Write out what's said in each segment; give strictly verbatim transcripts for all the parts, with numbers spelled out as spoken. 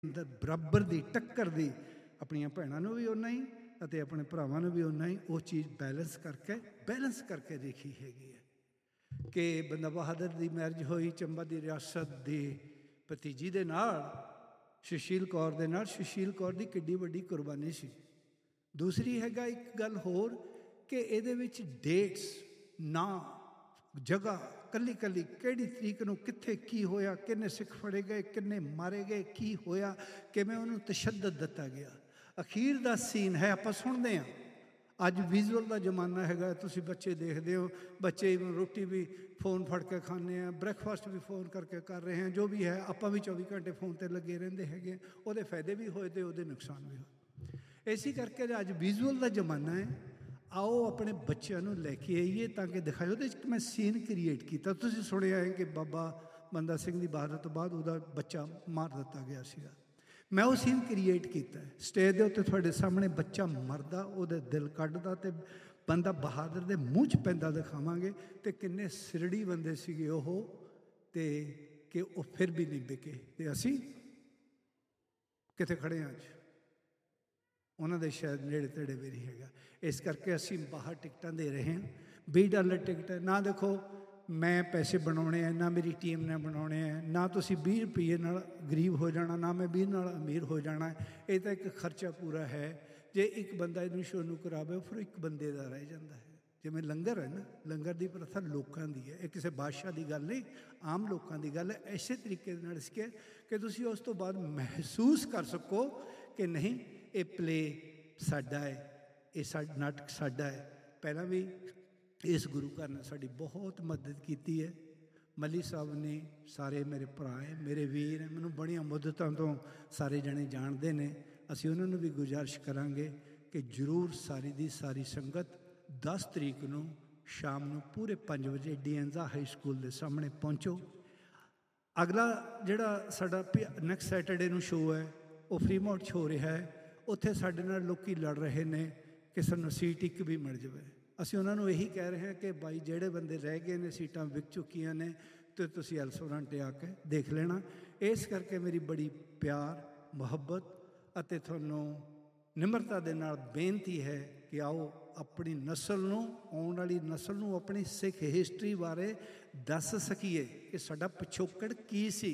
ਅੰਦਰ ਬਰਾਬਰ ਦੀ ਟੱਕਰ ਦੀ ਆਪਣੀਆਂ ਭੈਣਾਂ ਨੂੰ ਵੀ ਓਨਾ ਹੀ ਅਤੇ ਆਪਣੇ ਭਰਾਵਾਂ ਨੂੰ ਵੀ ਓਨਾ ਹੀ ਉਹ ਚੀਜ਼ ਬੈਲੈਂਸ ਕਰਕੇ ਬੈਲੈਂਸ ਕਰਕੇ ਦੇਖੀ ਹੈਗੀ ਹੈ ਕਿ ਬੰਦਾ ਬਹਾਦਰ ਦੀ ਮੈਰਿਜ ਹੋਈ ਚੰਬਾ ਦੀ ਰਿਆਸਤ ਦੀ ਭਤੀਜੀ ਦੇ ਨਾਲ, ਸੁਸ਼ੀਲ ਕੌਰ ਦੇ ਨਾਲ। ਸੁਸ਼ੀਲ ਕੌਰ ਦੀ ਕਿੱਡੀ ਵੱਡੀ ਕੁਰਬਾਨੀ ਸੀ। ਦੂਸਰੀ ਹੈਗਾ ਇੱਕ ਗੱਲ ਹੋਰ ਕਿ ਇਹਦੇ ਵਿੱਚ ਡੇਟਸ, ਨਾਂ, ਜਗ੍ਹਾ, ਕੱਲੀ ਕੱਲੀ ਕਿਹੜੀ ਤਰੀਕ ਨੂੰ ਕਿੱਥੇ ਕੀ ਹੋਇਆ, ਕਿੰਨੇ ਸਿੱਖ ਫੜੇ ਗਏ, ਕਿੰਨੇ ਮਾਰੇ ਗਏ, ਕੀ ਹੋਇਆ, ਕਿਵੇਂ ਉਹਨੂੰ ਤਸ਼ੱਦਦ ਦਿੱਤਾ ਗਿਆ। ਅਖੀਰ ਦਾ ਸੀਨ ਹੈ, ਆਪਾਂ ਸੁਣਦੇ ਹਾਂ। ਅੱਜ ਵਿਜ਼ੂਅਲ ਦਾ ਜ਼ਮਾਨਾ ਹੈਗਾ, ਤੁਸੀਂ ਬੱਚੇ ਦੇਖਦੇ ਹੋ, ਬੱਚੇ ਰੋਟੀ ਵੀ ਫੋਨ ਫੜ ਕੇ ਖਾਂਦੇ ਆ, ਬ੍ਰੇਕਫਾਸਟ ਵੀ ਫੋਨ ਕਰਕੇ ਕਰ ਰਹੇ ਹਾਂ, ਜੋ ਵੀ ਹੈ ਆਪਾਂ ਵੀ ਚੌਵੀ ਘੰਟੇ ਫੋਨ 'ਤੇ ਲੱਗੇ ਰਹਿੰਦੇ ਹੈਗੇ। ਉਹਦੇ ਫਾਇਦੇ ਵੀ ਹੋਏ ਅਤੇ ਉਹਦੇ ਨੁਕਸਾਨ ਵੀ ਹੋਏ। ਇਸੇ ਕਰਕੇ ਅੱਜ ਵਿਜ਼ੂਅਲ ਦਾ ਜ਼ਮਾਨਾ ਹੈ। ਆਓ ਆਪਣੇ ਬੱਚਿਆਂ ਨੂੰ ਲੈ ਕੇ ਆਈਏ ਤਾਂ ਕਿ ਦਿਖਾਇਓ। ਉਹਦੇ 'ਚ ਮੈਂ ਸੀਨ ਕ੍ਰੀਏਟ ਕੀਤਾ। ਤੁਸੀਂ ਸੁਣਿਆ ਹੈ ਕਿ ਬਾਬਾ ਬੰਦਾ ਸਿੰਘ ਦੀ ਬਹਾਦਤ ਤੋਂ ਬਾਅਦ ਉਹਦਾ ਬੱਚਾ ਮਾਰ ਦਿੱਤਾ ਗਿਆ ਸੀਗਾ। ਮੈਂ ਉਹ ਸੀਨ ਕ੍ਰੀਏਟ ਕੀਤਾ ਸਟੇਜ ਦੇ ਉੱਤੇ ਤੁਹਾਡੇ ਸਾਹਮਣੇ। ਬੱਚਾ ਮਰਦਾ, ਉਹਦੇ ਦਿਲ ਕੱਢਦਾ ਅਤੇ ਬੰਦਾ ਬਹਾਦਰ ਦੇ ਮੂੰਹ 'ਚ ਪੈਂਦਾ ਦਿਖਾਵਾਂਗੇ। ਅਤੇ ਕਿੰਨੇ ਸਿਰੜੀ ਬੰਦੇ ਸੀਗੇ ਉਹ, ਅਤੇ ਕਿ ਉਹ ਫਿਰ ਵੀ ਨਹੀਂ ਵਿਕੇ ਅਤੇ ਅਸੀਂ ਕਿੱਥੇ ਖੜ੍ਹੇ ਹਾਂ ਅੱਜ। ਉਹਨਾਂ ਦੇ ਸ਼ਾਇਦ ਨੇੜੇ ਤੇੜੇ ਵੀ ਨਹੀਂ ਹੈਗਾ। ਇਸ ਕਰਕੇ ਅਸੀਂ ਬਾਹਰ ਟਿਕਟਾਂ ਦੇ ਰਹੇ ਹਾਂ। ਵੀਹ ਡਾਲਰ ਟਿਕਟ ਨਾ ਦੇਖੋ ਮੈਂ ਪੈਸੇ ਬਣਾਉਣੇ ਆ, ਨਾ ਮੇਰੀ ਟੀਮ ਨੇ ਬਣਾਉਣੇ ਆ, ਨਾ ਤੁਸੀਂ ਵੀਹ ਰੁਪਈਏ ਨਾਲ ਗਰੀਬ ਹੋ ਜਾਣਾ, ਨਾ ਮੈਂ ਵੀਹ ਨਾਲ ਅਮੀਰ ਹੋ ਜਾਣਾ। ਇਹ ਤਾਂ ਇੱਕ ਖਰਚਾ ਪੂਰਾ ਹੈ। ਜੇ ਇੱਕ ਬੰਦਾ ਇਹਨੂੰ ਸ਼ੋਅ ਨੂੰ ਕਰਾਵੇ ਫਿਰ ਇੱਕ ਬੰਦੇ ਦਾ ਰਹਿ ਜਾਂਦਾ ਹੈ। ਜਿਵੇਂ ਲੰਗਰ ਹੈ ਨਾ, ਲੰਗਰ ਦੀ ਪ੍ਰਥਾ ਲੋਕਾਂ ਦੀ ਹੈ, ਇਹ ਕਿਸੇ ਬਾਦਸ਼ਾਹ ਦੀ ਗੱਲ ਨਹੀਂ, ਆਮ ਲੋਕਾਂ ਦੀ ਗੱਲ ਹੈ। ਇਸੇ ਤਰੀਕੇ ਦੇ ਨਾਲ ਸਿੱਖਿਆ ਕਿ ਤੁਸੀਂ ਉਸ ਤੋਂ ਬਾਅਦ ਮਹਿਸੂਸ ਕਰ ਸਕੋ ਕਿ ਨਹੀਂ ਇਹ ਪਲੇ ਸਾਡਾ ਹੈ, ਇਹ ਸਾਡਾ ਨਾਟਕ ਸਾਡਾ ਹੈ। ਪਹਿਲਾਂ ਵੀ ਇਸ ਗੁਰੂ ਘਰ ਨੇ ਸਾਡੀ ਬਹੁਤ ਮਦਦ ਕੀਤੀ ਹੈ। ਮੱਲੀ ਸਾਹਿਬ ਨੇ, ਸਾਰੇ ਮੇਰੇ ਭਰਾ ਹੈ, ਮੇਰੇ ਵੀਰ ਹੈ, ਮੈਨੂੰ ਬੜੀਆਂ ਮੁੱਦਤਾਂ ਤੋਂ ਸਾਰੇ ਜਣੇ ਜਾਣਦੇ ਨੇ। ਅਸੀਂ ਉਹਨਾਂ ਨੂੰ ਵੀ ਗੁਜ਼ਾਰਿਸ਼ ਕਰਾਂਗੇ ਕਿ ਜ਼ਰੂਰ ਸਾਰੀ ਦੀ ਸਾਰੀ ਸੰਗਤ ਦਸ ਤਰੀਕ ਨੂੰ ਸ਼ਾਮ ਨੂੰ ਪੂਰੇ ਪੰਜ ਵਜੇ ਡੀਐਨਜ਼ਾ ਹਾਈ ਸਕੂਲ ਦੇ ਸਾਹਮਣੇ ਪਹੁੰਚੋ। ਅਗਲਾ ਜਿਹੜਾ ਸਾਡਾ ਨੈਕਸਟ ਸੈਟਰਡੇ ਨੂੰ ਸ਼ੋਅ ਹੈ ਉਹ ਫਰੀਮੌਂਟ 'ਚ ਹੋ ਰਿਹਾ ਹੈ। ਉੱਥੇ ਸਾਡੇ ਨਾਲ ਲੋਕ ਲੜ ਰਹੇ ਨੇ ਕਿ ਸਾਨੂੰ ਸੀਟ ਇੱਕ ਵੀ ਮਿਲ ਜਾਵੇ। ਅਸੀਂ ਉਹਨਾਂ ਨੂੰ ਇਹੀ ਕਹਿ ਰਹੇ ਹਾਂ ਕਿ ਬਾਈ ਜਿਹੜੇ ਬੰਦੇ ਰਹਿ ਗਏ ਨੇ, ਸੀਟਾਂ ਵਿਕ ਚੁੱਕੀਆਂ ਨੇ ਅਤੇ ਤੁਸੀਂ ਐਲਸੋਰਾਂ 'ਤੇ ਆ ਕੇ ਦੇਖ ਲੈਣਾ। ਇਸ ਕਰਕੇ ਮੇਰੀ ਬੜੀ ਪਿਆਰ, ਮੁਹੱਬਤ ਅਤੇ ਤੁਹਾਨੂੰ ਨਿਮਰਤਾ ਦੇ ਨਾਲ ਬੇਨਤੀ ਹੈ ਕਿ ਆਓ ਆਪਣੀ ਨਸਲ ਨੂੰ, ਆਉਣ ਵਾਲੀ ਨਸਲ ਨੂੰ ਆਪਣੀ ਸਿੱਖ ਹਿਸਟਰੀ ਬਾਰੇ ਦੱਸ ਸਕੀਏ ਕਿ ਸਾਡਾ ਪਿਛੋਕੜ ਕੀ ਸੀ।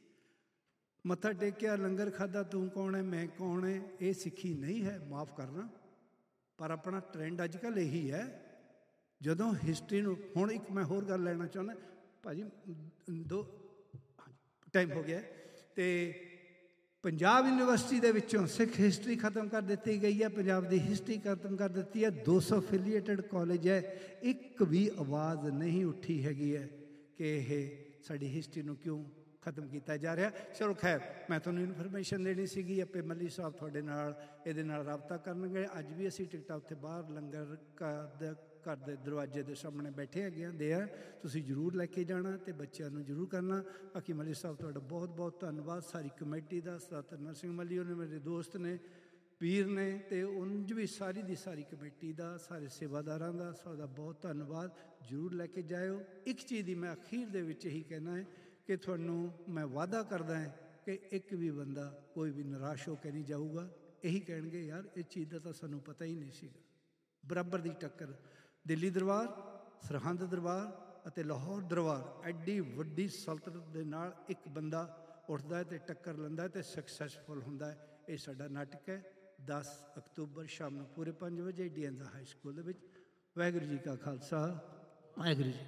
ਮੱਥਾ ਟੇਕਿਆ, ਲੰਗਰ ਖਾਧਾ, ਤੂੰ ਕੌਣ ਹੈ, ਮੈਂ ਕੌਣ ਹੈ, ਇਹ ਸਿੱਖੀ ਨਹੀਂ ਹੈ, ਮਾਫ਼ ਕਰਨਾ। ਪਰ ਆਪਣਾ ਟਰੈਂਡ ਅੱਜ ਕੱਲ੍ਹ ਇਹੀ ਹੈ। ਜਦੋਂ ਹਿਸਟਰੀ ਨੂੰ, ਹੁਣ ਇੱਕ ਮੈਂ ਹੋਰ ਗੱਲ ਲੈਣਾ ਚਾਹੁੰਦਾ ਭਾਅ ਜੀ, ਦੋ ਟਾਈਮ ਹੋ ਗਿਆ। ਅਤੇ ਪੰਜਾਬ ਯੂਨੀਵਰਸਿਟੀ ਦੇ ਵਿੱਚੋਂ ਸਿੱਖ ਹਿਸਟਰੀ ਖਤਮ ਕਰ ਦਿੱਤੀ ਗਈ ਹੈ, ਪੰਜਾਬ ਦੀ ਹਿਸਟਰੀ ਖਤਮ ਕਰ ਦਿੱਤੀ ਹੈ। ਦੋ ਸੌ ਅਫੀਲੀਏਟਡ ਕਾਲਜ ਹੈ, ਇੱਕ ਵੀ ਆਵਾਜ਼ ਨਹੀਂ ਉੱਠੀ ਹੈਗੀ ਹੈ ਕਿ ਇਹ ਸਾਡੀ ਹਿਸਟਰੀ ਨੂੰ ਕਿਉਂ ਖਤਮ ਕੀਤਾ ਜਾ ਰਿਹਾ। ਚਲੋ ਖੈਰ, ਮੈਂ ਤੁਹਾਨੂੰ ਇਨਫੋਰਮੇਸ਼ਨ ਦੇਣੀ ਸੀਗੀ। ਆਪੇ ਮੱਲੀ ਸਾਹਿਬ ਤੁਹਾਡੇ ਨਾਲ ਇਹਦੇ ਨਾਲ ਰਾਬਤਾ ਕਰਨਗੇ। ਅੱਜ ਵੀ ਅਸੀਂ ਟਿਕਟਾਂ ਉੱਥੇ ਬਾਹਰ ਲੰਗਰ ਘਰ ਦੇ ਦਰਵਾਜ਼ੇ ਦੇ ਸਾਹਮਣੇ ਬੈਠੇ ਹੈਗੇ ਹਾਂ ਦੇ ਆ। ਤੁਸੀਂ ਜ਼ਰੂਰ ਲੈ ਕੇ ਜਾਣਾ ਅਤੇ ਬੱਚਿਆਂ ਨੂੰ ਜ਼ਰੂਰ ਕਰਨਾ। ਬਾਕੀ ਮੱਲੀ ਸਾਹਿਬ ਤੁਹਾਡਾ ਬਹੁਤ ਬਹੁਤ ਧੰਨਵਾਦ, ਸਾਰੀ ਕਮੇਟੀ ਦਾ। ਸਰਦਾਰ ਤਰਨਰ ਸਿੰਘ ਮੱਲੀ ਉਹਨੇ ਮੇਰੇ ਦੋਸਤ ਨੇ, ਪੀਰ ਨੇ, ਅਤੇ ਉਂਝ ਵੀ ਸਾਰੀ ਦੀ ਸਾਰੀ ਕਮੇਟੀ ਦਾ, ਸਾਰੇ ਸੇਵਾਦਾਰਾਂ ਦਾ ਸਾਡਾ ਬਹੁਤ ਧੰਨਵਾਦ। ਜ਼ਰੂਰ ਲੈ ਕੇ ਜਾਇਓ। ਇੱਕ ਚੀਜ਼ ਦੀ ਮੈਂ ਅਖੀਰ ਦੇ ਵਿੱਚ ਇਹੀ ਕਹਿਣਾ ਹੈ ਕਿ ਤੁਹਾਨੂੰ ਮੈਂ ਵਾਅਦਾ ਕਰਦਾ ਹਾਂ ਕਿ ਇੱਕ ਵੀ ਬੰਦਾ ਕੋਈ ਵੀ ਨਿਰਾਸ਼ ਹੋ ਕੇ ਨਹੀਂ ਜਾਊਗਾ। ਇਹੀ ਕਹਿਣਗੇ ਯਾਰ ਇਹ ਚੀਜ਼ ਦਾ ਤਾਂ ਸਾਨੂੰ ਪਤਾ ਹੀ ਨਹੀਂ ਸੀਗਾ। ਬਰਾਬਰ ਦੀ ਟੱਕਰ ਦਿੱਲੀ ਦਰਬਾਰ, ਸਰਹੰਦ ਦਰਬਾਰ ਅਤੇ ਲਾਹੌਰ ਦਰਬਾਰ, ਐਡੀ ਵੱਡੀ ਸਲਤਨਤ ਦੇ ਨਾਲ ਇੱਕ ਬੰਦਾ ਉੱਠਦਾ ਹੈ ਅਤੇ ਟੱਕਰ ਲੈਂਦਾ ਅਤੇ ਸਕਸੈਸਫੁਲ ਹੁੰਦਾ ਹੈ। ਇਹ ਸਾਡਾ ਨਾਟਕ ਹੈ। ਦਸ ਅਕਤੂਬਰ ਸ਼ਾਮ ਨੂੰ ਪੂਰੇ ਪੰਜ ਵਜੇ ਡੀਐਨਜ਼ਾ ਹਾਈ ਸਕੂਲ ਦੇ ਵਿੱਚ। ਵਾਹਿਗੁਰੂ ਜੀ ਕਾ ਖਾਲਸਾ, ਵਾਹਿਗੁਰੂ ਜੀ।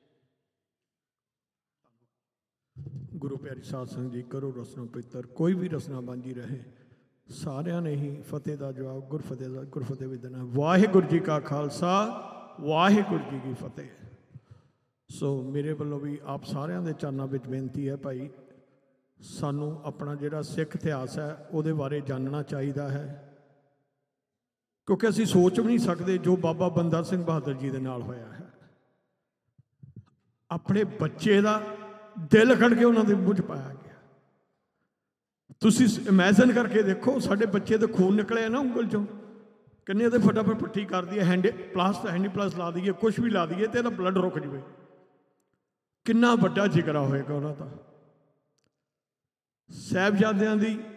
ਗੁਰੂ ਪਿਆਰੀ ਸਾਧ ਸੰਗਤ ਜੀ, ਕਰੋ ਰਸਨਾ ਪਵਿੱਤਰ। ਕੋਈ ਵੀ ਰਸਨਾ ਬਾਂਝੀ ਰਹੇ, ਸਾਰਿਆਂ ਨੇ ਹੀ ਫਤਿਹ ਦਾ ਜਵਾਬ ਗੁਰਫਤਿਹ ਦਾ ਗੁਰਫਤਿਹ ਵੀ ਦੇਣਾ। ਵਾਹਿਗੁਰੂ ਜੀ ਕਾ ਖਾਲਸਾ, ਵਾਹਿਗੁਰੂ ਜੀ ਕੀ ਫਤਿਹ। ਸੋ ਮੇਰੇ ਵੱਲੋਂ ਵੀ ਆਪ ਸਾਰਿਆਂ ਦੇ ਚਰਨਾਂ ਵਿੱਚ ਬੇਨਤੀ ਹੈ ਭਾਈ, ਸਾਨੂੰ ਆਪਣਾ ਜਿਹੜਾ ਸਿੱਖ ਇਤਿਹਾਸ ਹੈ ਉਹਦੇ ਬਾਰੇ ਜਾਣਨਾ ਚਾਹੀਦਾ ਹੈ, ਕਿਉਂਕਿ ਅਸੀਂ ਸੋਚ ਵੀ ਨਹੀਂ ਸਕਦੇ ਜੋ ਬਾਬਾ ਬੰਦਾ ਸਿੰਘ ਬਹਾਦਰ ਜੀ ਦੇ ਨਾਲ ਹੋਇਆ ਹੈ। ਆਪਣੇ ਬੱਚੇ ਦਾ ਦਿਲ ਕੱਢ ਕੇ ਉਹਨਾਂ ਦੇ ਮੂੰਹ 'ਚ ਪਾਇਆ ਗਿਆ। ਤੁਸੀਂ ਇਮੈਜਨ ਕਰਕੇ ਦੇਖੋ, ਸਾਡੇ ਬੱਚੇ ਦੇ ਖੂਨ ਨਿਕਲਿਆ ਨਾ ਉਂਗਲ 'ਚੋਂ, ਕਿੰਨੇ ਉਹਦੇ ਫਟਾਫਟ ਪੱਟੀ ਕਰ ਦਈਏ, ਹੈਂਡ ਪਲਾਸ ਹੈਂਡੀ ਪਲਾਸ ਲਾ ਦਈਏ, ਕੁਛ ਵੀ ਲਾ ਦਈਏ ਅਤੇ ਇਹਦਾ ਬਲੱਡ ਰੁਕ ਜਾਵੇ। ਕਿੰਨਾ ਵੱਡਾ ਜਿਗਰਾ ਹੋਏਗਾ ਉਹਨਾਂ ਦਾ। ਸਾਹਿਬਜ਼ਾਦਿਆਂ ਦੀ